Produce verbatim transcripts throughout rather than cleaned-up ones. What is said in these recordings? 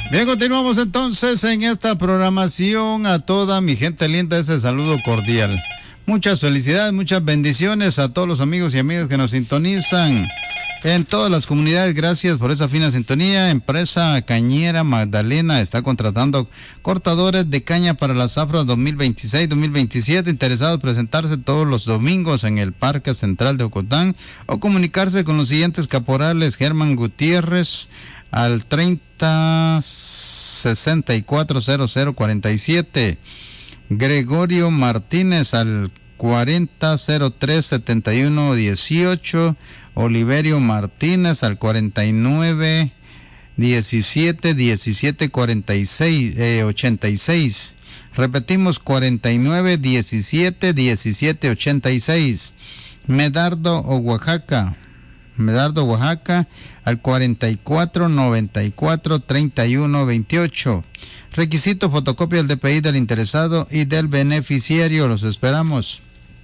Bien, continuamos entonces en esta programación. A toda mi gente linda, ese saludo cordial. Muchas felicidades, muchas bendiciones a todos los amigos y amigas que nos sintonizan en todas las comunidades. Gracias por esa fina sintonía. Empresa Cañera Magdalena está contratando cortadores de caña para la zafra dos mil veintiséis dos mil veintisiete. Interesados presentarse todos los domingos en el Parque Central de Ocotán o comunicarse con los siguientes caporales: Germán Gutiérrez al treinta sesenta y cuatro cero cero cuarenta y siete, Gregorio Martínez al cuarenta cero tres setenta y uno dieciocho, Oliverio Martínez al cuarenta y nueve diecisiete diecisiete cuarenta y seis ochenta y seis. Repetimos, cuarenta y nueve diecisiete diecisiete ochenta y seis. Medardo Oaxaca, Medardo Oaxaca al cuarenta y cuatro noventa y cuatro treinta y uno veintiocho. Requisito: fotocopia del D P I del interesado y del beneficiario. Los esperamos.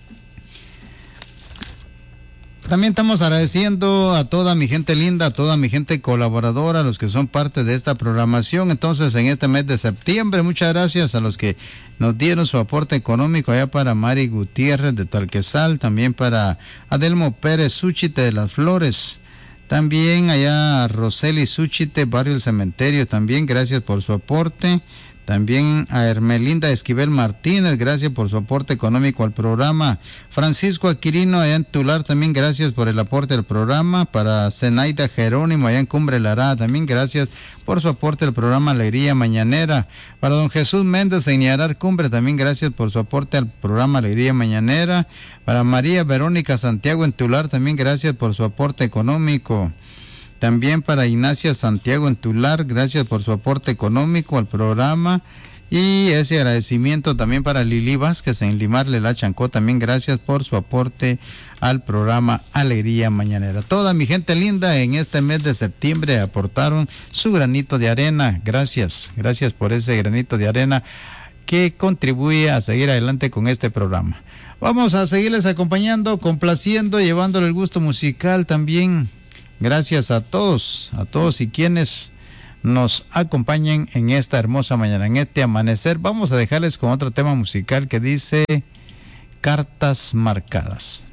También estamos agradeciendo a toda mi gente linda, a toda mi gente colaboradora, a los que son parte de esta programación. Entonces, en este mes de septiembre, muchas gracias a los que nos dieron su aporte económico allá para Mari Gutiérrez de Talquesal, también para Adelmo Pérez Súchite de Las Flores, también allá a Roseli Súchite, Barrio El Cementerio, también gracias por su aporte. También a Hermelinda Esquivel Martínez, gracias por su aporte económico al programa. Francisco Aquirino allá en Tular, también gracias por el aporte al programa. Para Zenaida Jerónimo allá en Cumbre Lará, también gracias por su aporte al programa Alegría Mañanera. Para don Jesús Méndez en Ñarar Cumbre, también gracias por su aporte al programa Alegría Mañanera. Para María Verónica Santiago en Tular, también gracias por su aporte económico. También para Ignacia Santiago en Tular, gracias por su aporte económico al programa. Y ese agradecimiento también para Lili Vázquez en Limarle La Chancó, también gracias por su aporte al programa Alegría Mañanera. Toda mi gente linda en este mes de septiembre aportaron su granito de arena. Gracias, gracias por ese granito de arena que contribuye a seguir adelante con este programa. Vamos a seguirles acompañando, complaciendo, llevándole el gusto musical también. Gracias a todos, a todos y quienes nos acompañen en esta hermosa mañana, en este amanecer. Vamos a dejarles con otro tema musical que dice Cartas Marcadas.